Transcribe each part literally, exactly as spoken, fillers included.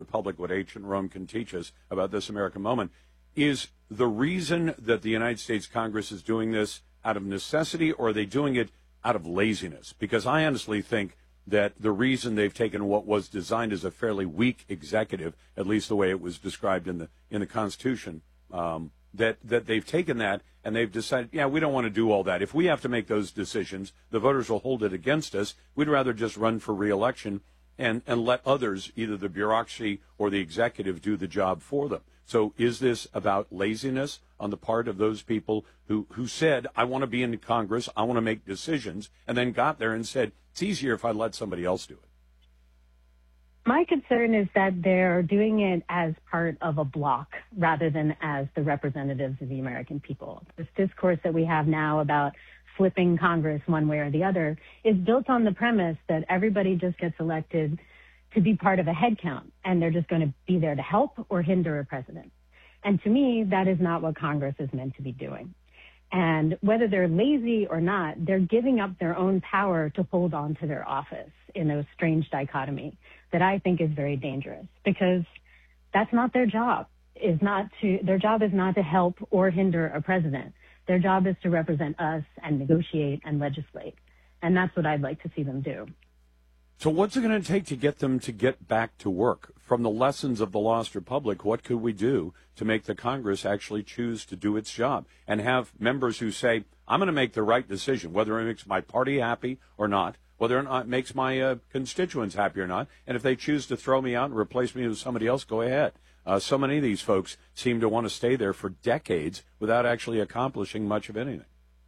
Republic, What Ancient Rome Can Teach Us About This American Moment. Is the reason that the United States Congress is doing this out of necessity, or are they doing it out of laziness? Because I honestly think that the reason they've taken what was designed as a fairly weak executive, at least the way it was described in the in the Constitution, um, that, that they've taken that and they've decided, yeah, we don't want to do all that. If we have to make those decisions, the voters will hold it against us. We'd rather just run for re-election and, and let others, either the bureaucracy or the executive, do the job for them. So is this about laziness on the part of those people who, who said, I want to be in Congress, I want to make decisions, and then got there and said, it's easier if I let somebody else do it? My concern is that they're doing it as part of a block rather than as the representatives of the American people. This discourse that we have now about flipping Congress one way or the other is built on the premise that everybody just gets elected to be part of a head count, and they're just going to be there to help or hinder a president. And to me, that is not what Congress is meant to be doing. And whether they're lazy or not, they're giving up their own power to hold on to their office in a strange dichotomy that I think is very dangerous, because that's not their job. Is not to their job is not to help or hinder a president. Their job is to represent us and negotiate and legislate. And that's what I'd like to see them do. So what's it going to take to get them to get back to work? From the lessons of the Lost Republic, what could we do to make the Congress actually choose to do its job and have members who say, I'm going to make the right decision, whether it makes my party happy or not, whether or not it makes my uh, constituents happy or not. And if they choose to throw me out and replace me with somebody else, go ahead. Uh, so many of these folks seem to want to stay there for decades without actually accomplishing much of anything.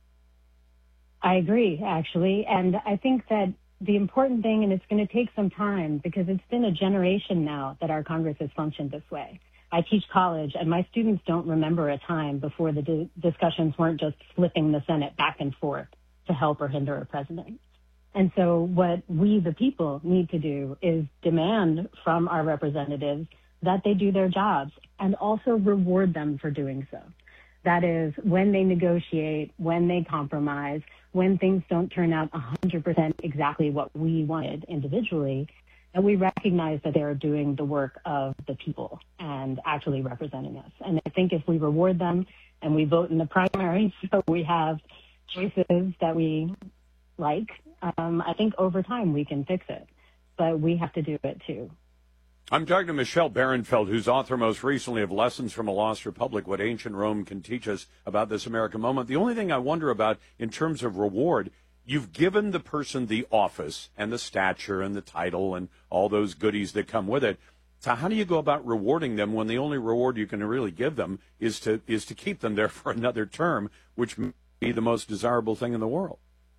I agree, actually. And I think that the important thing, and it's going to take some time because it's been a generation now that our Congress has functioned this way. I teach college, and my students don't remember a time before the di- discussions weren't just flipping the Senate back and forth to help or hinder a president. And so what we, the people, need to do is demand from our representatives that they do their jobs and also reward them for doing so. That is, when they negotiate, when they compromise, when things don't turn out one hundred percent exactly what we wanted individually, and we recognize that they're doing the work of the people and actually representing us. And I think if we reward them and we vote in the primaries, so we have choices that we like, um, I think over time we can fix it. But we have to do it too. I'm talking to Michelle Barenfeld, who's author most recently of Lessons from a Lost Republic, What Ancient Rome Can Teach Us About This American Moment. The only thing I wonder about in terms of reward, you've given the person the office and the stature and the title and all those goodies that come with it. So how do you go about rewarding them when the only reward you can really give them is to is to keep them there for another term, which may be the most desirable thing in the world?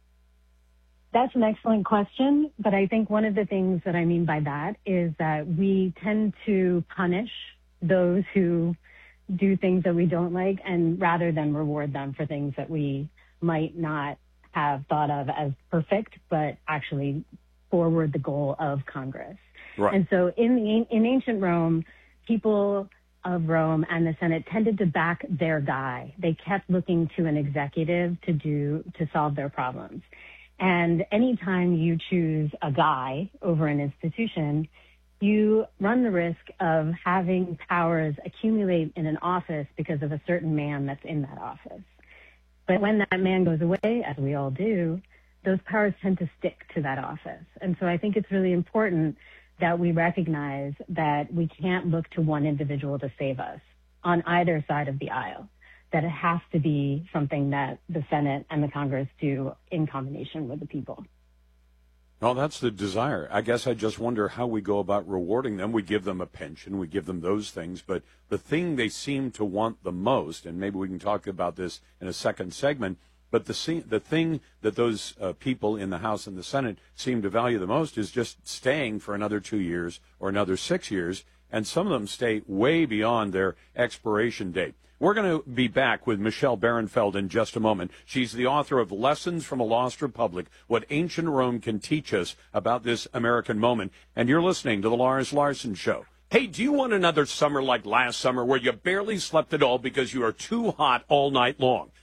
That's an excellent question, but I think one of the things that I mean by that is that we tend to punish those who do things that we don't like, and rather than reward them for things that we might not have thought of as perfect, but actually forward the goal of Congress. Right. And so in the, in ancient Rome, people of Rome and the Senate tended to back their guy. They kept looking to an executive to do to solve their problems. And anytime you choose a guy over an institution, you run the risk of having powers accumulate in an office because of a certain man that's in that office. But when that man goes away, as we all do, those powers tend to stick to that office. And so I think it's really important that we recognize that we can't look to one individual to save us on either side of the aisle, that it has to be something that the Senate and the Congress do in combination with the people. Well, that's the desire. I guess I just wonder how we go about rewarding them. We give them a pension, we give them those things, but the thing they seem to want the most, and maybe we can talk about this in a second segment, but the the thing that those uh, people in the House and the Senate seem to value the most is just staying for another two years or another six years, and some of them stay way beyond their expiration date. We're going to be back with Michelle Barenfeld in just a moment. She's the author of Lessons from a Lost Republic, What Ancient Rome Can Teach Us About This American Moment. And you're listening to The Lars Larson Show. Hey, do you want another summer like last summer where you barely slept at all because you are too hot all night long?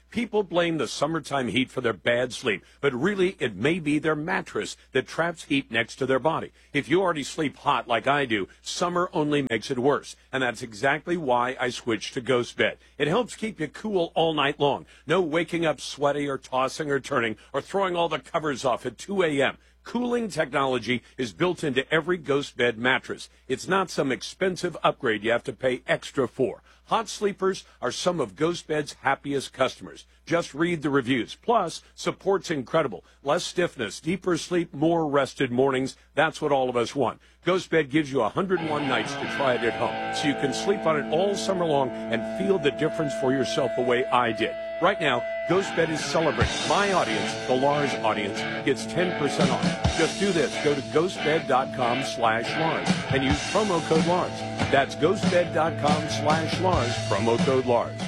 People blame the summertime heat for their bad sleep, but really it may be their mattress that traps heat next to their body. If you already sleep hot like I do, summer only makes it worse, and that's exactly why I switched to Ghost Bed. It helps keep you cool all night long. No waking up sweaty or tossing or turning or throwing all the covers off at two a.m. Cooling technology is built into every Ghost Bed mattress. It's not some expensive upgrade you have to pay extra for. Hot sleepers are some of Ghost Bed's happiest customers. Just read the reviews. Plus, support's incredible. Less stiffness, deeper sleep, more rested mornings. That's what all of us want. Ghost Bed gives you one hundred one nights to try it at home, so you can sleep on it all summer long and feel the difference for yourself the way I did. Right now, Ghost Bed is celebrating. My audience, the Lars audience, gets ten percent off. Just do this. Go to ghostbed.com slash Lars and use promo code Lars. That's ghostbed.com slash Lars, promo code Lars.